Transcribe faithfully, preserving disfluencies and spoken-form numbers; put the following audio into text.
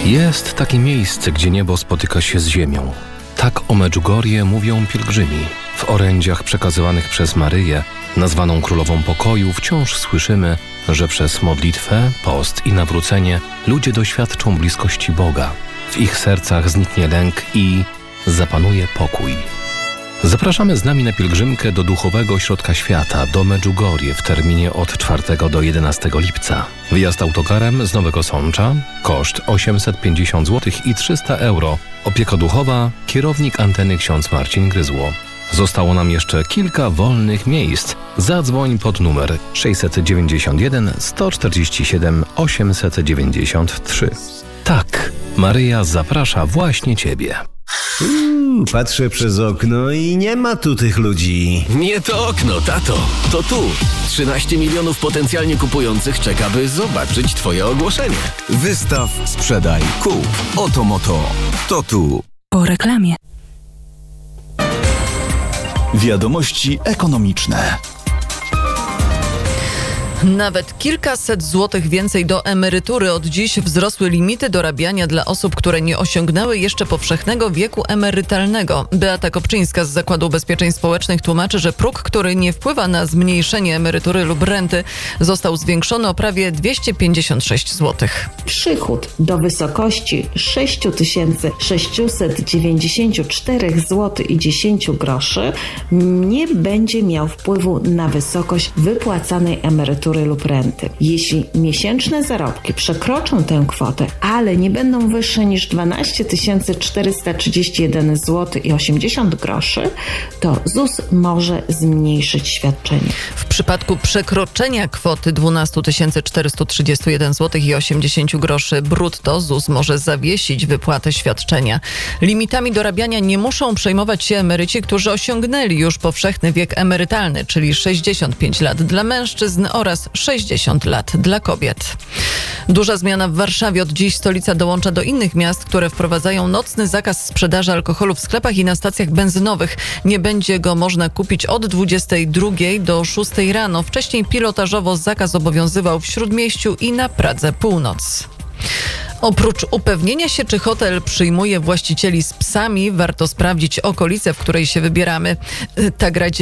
Jest takie miejsce, gdzie niebo spotyka się z ziemią. Tak o Medjugorje mówią pielgrzymi. W orędziach przekazywanych przez Maryję, nazwaną Królową Pokoju, wciąż słyszymy, że przez modlitwę, post i nawrócenie ludzie doświadczą bliskości Boga. W ich sercach zniknie lęk i zapanuje pokój. Zapraszamy z nami na pielgrzymkę do Duchowego Ośrodka Świata, do Medjugorje w terminie od czwartego do jedenastego lipca. Wyjazd autokarem z Nowego Sącza, koszt osiemset pięćdziesiąt złotych i trzysta euro. Opieka duchowa, kierownik anteny ksiądz Marcin Gryzło. Zostało nam jeszcze kilka wolnych miejsc. Zadzwoń pod numer sześćset dziewięćdziesiąt jeden sto czterdzieści siedem osiemset dziewięćdziesiąt trzy. Tak, Maryja zaprasza właśnie Ciebie. Mm, patrzę przez okno i nie ma tu tych ludzi. Nie to okno, tato, to tu. trzynaście milionów potencjalnie kupujących czeka, by zobaczyć Twoje ogłoszenie. Wystaw, sprzedaj, kup. Oto Moto. To tu. Po reklamie. Wiadomości ekonomiczne. Nawet kilkaset złotych więcej do emerytury. Od dziś wzrosły limity dorabiania dla osób, które nie osiągnęły jeszcze powszechnego wieku emerytalnego. Beata Kopczyńska z Zakładu Ubezpieczeń Społecznych tłumaczy, że próg, który nie wpływa na zmniejszenie emerytury lub renty, został zwiększony o prawie dwieście pięćdziesiąt sześć złotych. Przychód do wysokości sześć tysięcy sześćset dziewięćdziesiąt cztery złotych i dziesięć groszy nie będzie miał wpływu na wysokość wypłacanej emerytury lub renty. Jeśli miesięczne zarobki przekroczą tę kwotę, ale nie będą wyższe niż dwanaście tysięcy czterysta trzydzieści jeden złotych i osiemdziesiąt groszy, to ZUS może zmniejszyć świadczenie. W przypadku przekroczenia kwoty dwanaście tysięcy czterysta trzydzieści jeden złotych i osiemdziesiąt groszy brutto, ZUS może zawiesić wypłatę świadczenia. Limitami dorabiania nie muszą przejmować się emeryci, którzy osiągnęli już powszechny wiek emerytalny, czyli sześćdziesiąt pięć lat dla mężczyzn oraz sześćdziesiąt lat dla kobiet. Duża zmiana w Warszawie. Od dziś stolica dołącza do innych miast, które wprowadzają nocny zakaz sprzedaży alkoholu w sklepach i na stacjach benzynowych. Nie będzie go można kupić od dwudziestej drugiej do szóstej rano. Wcześniej pilotażowo zakaz obowiązywał w Śródmieściu i na Pradze Północ. Oprócz upewnienia się, czy hotel przyjmuje właścicieli z psami, warto sprawdzić okolicę, w której się wybieramy. Tak radzi